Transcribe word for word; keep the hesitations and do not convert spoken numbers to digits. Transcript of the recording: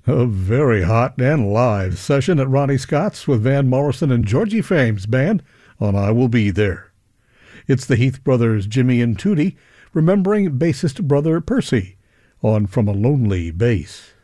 A very hot and live session at Ronnie Scott's with Van Morrison and Georgie Fame's band on I Will Be There. It's the Heath brothers Jimmy and Tootie remembering bassist brother Percy on From a Lonely Bass.